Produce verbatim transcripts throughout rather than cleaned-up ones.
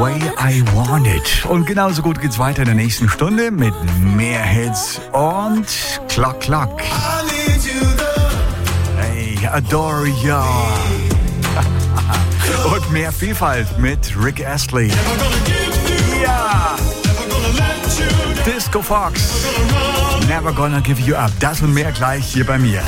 Way I Want It. Und genauso gut geht's weiter in der nächsten Stunde mit mehr Hits und Clock Clock. Hey, Adore Ya. Und mehr Vielfalt mit Rick Astley. Ja. Disco Fox. Never Gonna Give You Up. Das und mehr gleich hier bei mir.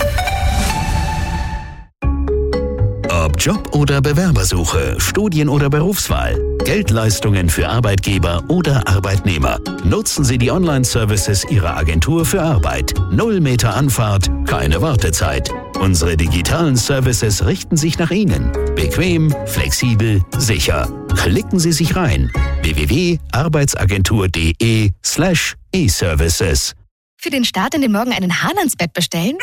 Ob Job oder Bewerbersuche, Studien- oder Berufswahl, Geldleistungen für Arbeitgeber oder Arbeitnehmer. Nutzen Sie die Online-Services Ihrer Agentur für Arbeit. Null Meter Anfahrt, keine Wartezeit. Unsere digitalen Services richten sich nach Ihnen. Bequem, flexibel, sicher. Klicken Sie sich rein. w w w punkt arbeitsagentur punkt de slash e-services. Für den Start in den Morgen einen Hahn ans Bett bestellen?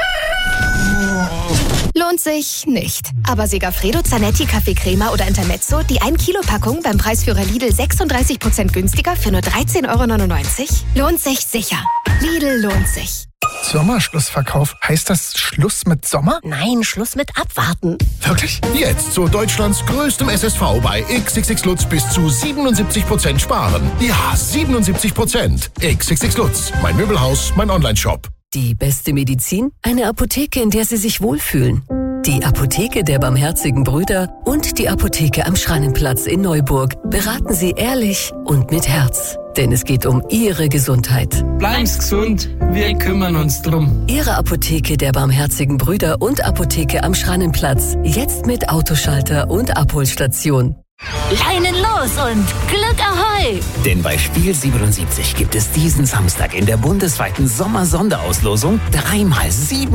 Lohnt sich nicht. Aber Segafredo, Zanetti, Kaffee Crema oder Intermezzo, die ein Kilo Packung beim Preisführer Lidl sechsunddreißig Prozent günstiger für nur dreizehn Euro neunundneunzig? Lohnt sich sicher. Lidl lohnt sich. Sommerschlussverkauf. Heißt das Schluss mit Sommer? Nein, Schluss mit Abwarten. Wirklich? Jetzt zu Deutschlands größtem S S V bei X X X Lutz bis zu siebenundsiebzig Prozent sparen. Ja, siebenundsiebzig Prozent. X X X Lutz. Mein Möbelhaus, mein Onlineshop. Die beste Medizin? Eine Apotheke, in der Sie sich wohlfühlen. Die Apotheke der Barmherzigen Brüder und die Apotheke am Schrannenplatz in Neuburg beraten Sie ehrlich und mit Herz. Denn es geht um Ihre Gesundheit. Bleiben's gesund, wir kümmern uns drum. Ihre Apotheke der Barmherzigen Brüder und Apotheke am Schrannenplatz. Jetzt mit Autoschalter und Abholstation. Leinen los und Glück Ahoi! Denn bei Spiel siebenundsiebzig gibt es diesen Samstag in der bundesweiten Sommer-Sonderauslosung dreimal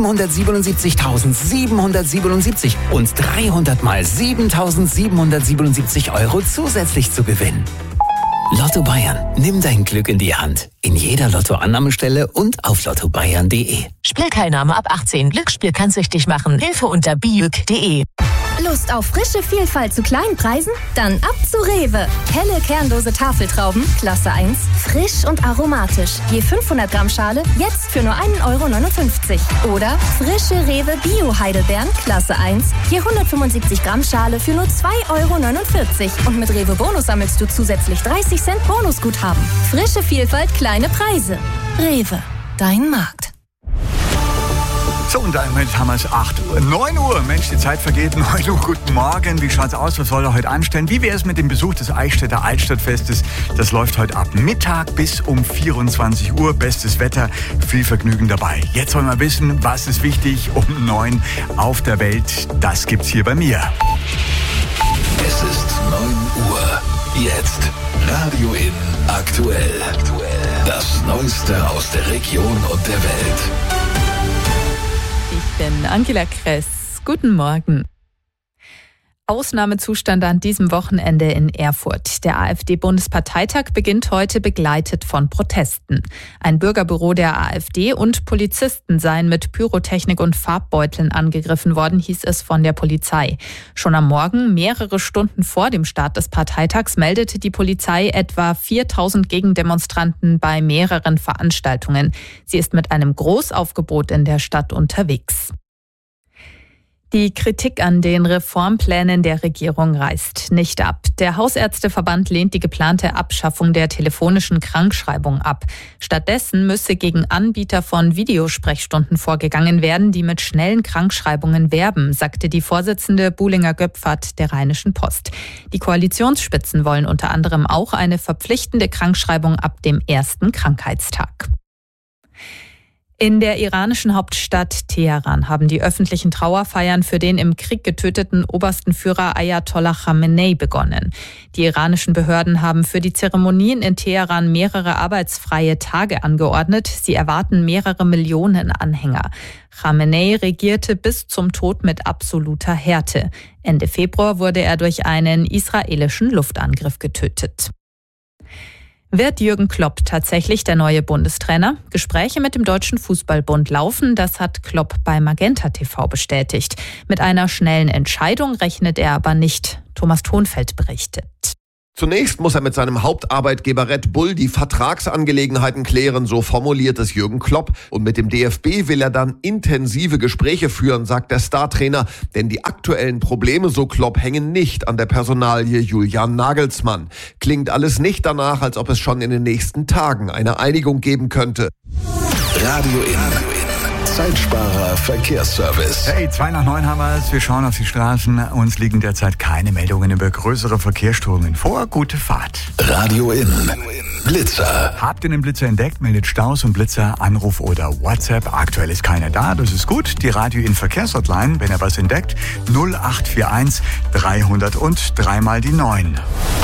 siebenhundertsiebenundsiebzigtausendsiebenhundertsiebenundsiebzig und dreihundert mal siebentausendsiebenhundertsiebenundsiebzig Euro zusätzlich zu gewinnen. Lotto Bayern, nimm dein Glück in die Hand. In jeder Lottoannahmestelle und auf lotto bayern punkt de. Spielteilnahme ab achtzehn. Glücksspiel kann süchtig machen. Hilfe unter biüg punkt de. Lust auf frische Vielfalt zu kleinen Preisen? Dann ab zu Rewe. Helle kernlose Tafeltrauben, Klasse eins, frisch und aromatisch. Je fünfhundert Gramm Schale, jetzt für nur ein Euro neunundfünfzig. Oder frische Rewe Bio-Heidelbeeren, Klasse eins, je hundertfünfundsiebzig Gramm Schale für nur zwei Euro neunundvierzig. Und mit Rewe Bonus sammelst du zusätzlich dreißig Cent Bonusguthaben. Frische Vielfalt, kleine Preise. Rewe, dein Markt. So, und damit haben wir es acht Uhr. neun Uhr, Mensch, die Zeit vergeht. neun Uhr, guten Morgen. Wie schaut's aus? Was soll er heute anstellen? Wie wäre es mit dem Besuch des Eichstätter Altstadtfestes? Das läuft heute ab Mittag bis um vierundzwanzig Uhr. Bestes Wetter, viel Vergnügen dabei. Jetzt wollen wir wissen, was ist wichtig um neun auf der Welt. Das gibt's hier bei mir. Es ist neun Uhr. Jetzt Radio in aktuell. Das Neueste aus der Region und der Welt. Ich bin Angela Kress. Guten Morgen. Ausnahmezustand an diesem Wochenende in Erfurt. Der AfD-Bundesparteitag beginnt heute begleitet von Protesten. Ein Bürgerbüro der AfD und Polizisten seien mit Pyrotechnik und Farbbeuteln angegriffen worden, hieß es von der Polizei. Schon am Morgen, mehrere Stunden vor dem Start des Parteitags, meldete die Polizei etwa viertausend Gegendemonstranten bei mehreren Veranstaltungen. Sie ist mit einem Großaufgebot in der Stadt unterwegs. Die Kritik an den Reformplänen der Regierung reißt nicht ab. Der Hausärzteverband lehnt die geplante Abschaffung der telefonischen Krankschreibung ab. Stattdessen müsse gegen Anbieter von Videosprechstunden vorgegangen werden, die mit schnellen Krankschreibungen werben, sagte die Vorsitzende Buhlinger-Göpfert der Rheinischen Post. Die Koalitionsspitzen wollen unter anderem auch eine verpflichtende Krankschreibung ab dem ersten Krankheitstag. In der iranischen Hauptstadt Teheran haben die öffentlichen Trauerfeiern für den im Krieg getöteten obersten Führer Ayatollah Khamenei begonnen. Die iranischen Behörden haben für die Zeremonien in Teheran mehrere arbeitsfreie Tage angeordnet. Sie erwarten mehrere Millionen Anhänger. Khamenei regierte bis zum Tod mit absoluter Härte. Ende Februar wurde er durch einen israelischen Luftangriff getötet. Wird Jürgen Klopp tatsächlich der neue Bundestrainer? Gespräche mit dem Deutschen Fußballbund laufen, das hat Klopp bei Magenta T V bestätigt. Mit einer schnellen Entscheidung rechnet er aber nicht. Thomas Thonfeld berichtet. Zunächst muss er mit seinem Hauptarbeitgeber Red Bull die Vertragsangelegenheiten klären, so formuliert es Jürgen Klopp. Und mit dem D F B will er dann intensive Gespräche führen, sagt der Startrainer. Denn die aktuellen Probleme, so Klopp, hängen nicht an der Personalie Julian Nagelsmann. Klingt alles nicht danach, als ob es schon in den nächsten Tagen eine Einigung geben könnte. Radio In. Zeitsparer Verkehrsservice. Hey, zwei nach neun haben wir es. Wir schauen auf die Straßen. Uns liegen derzeit keine Meldungen über größere Verkehrsströmungen vor. Gute Fahrt. Radio In. Blitzer. Habt ihr den Blitzer entdeckt? Meldet Staus und Blitzer, Anruf oder WhatsApp. Aktuell ist keiner da. Das ist gut. Die Radio In Verkehrshotline, wenn ihr was entdeckt, null acht vier eins dreihundert und dreimal die neun.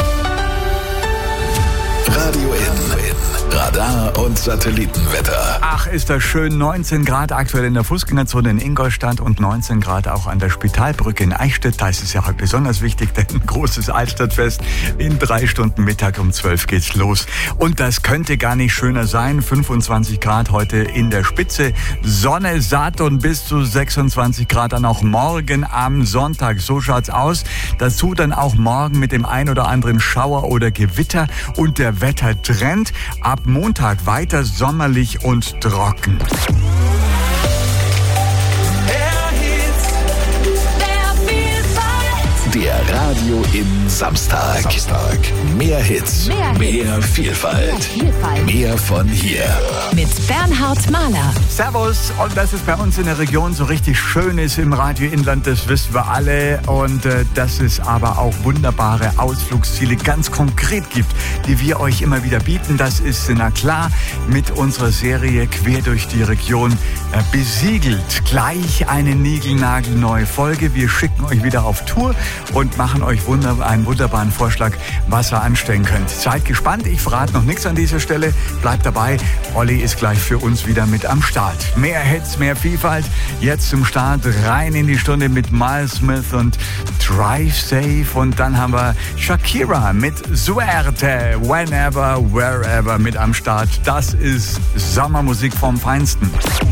Radio In. Radar und Satellitenwetter. Ach, ist das schön. neunzehn Grad aktuell in der Fußgängerzone in Ingolstadt und neunzehn Grad auch an der Spitalbrücke in Eichstätt. Da ist es ja heute besonders wichtig, denn ein großes Altstadtfest. In drei Stunden Mittag um zwölf geht's los. Und das könnte gar nicht schöner sein. fünfundzwanzig Grad heute in der Spitze. Sonne satt und bis zu sechsundzwanzig Grad dann auch morgen am Sonntag. So schaut's aus. Dazu dann auch morgen mit dem ein oder anderen Schauer oder Gewitter. Und der Wettertrend ab Montag weiter sommerlich und trocken. Der Radio In Samstag. Samstag. Mehr Hits, mehr, mehr Hits. Vielfalt, mehr Vielfalt, mehr von hier. Mit Bernhard Mahler. Servus, und dass es bei uns in der Region so richtig schön ist im Radio Inland, das wissen wir alle. Und äh, dass es aber auch wunderbare Ausflugsziele ganz konkret gibt, die wir euch immer wieder bieten. Das ist, na klar, mit unserer Serie Quer durch die Region äh, besiegelt. Gleich eine niegelnagelneue Folge. Wir schicken euch wieder auf Tour und machen euch wunder- einen wunderbaren Vorschlag, was ihr anstellen könnt. Seid gespannt, ich verrate noch nichts an dieser Stelle. Bleibt dabei, Olli ist gleich für uns wieder mit am Start. Mehr Hits, mehr Vielfalt. Jetzt zum Start rein in die Stunde mit Miles Smith und Drive Safe. Und dann haben wir Shakira mit Suerte, Whenever, Wherever mit am Start. Das ist Sommermusik vom Feinsten.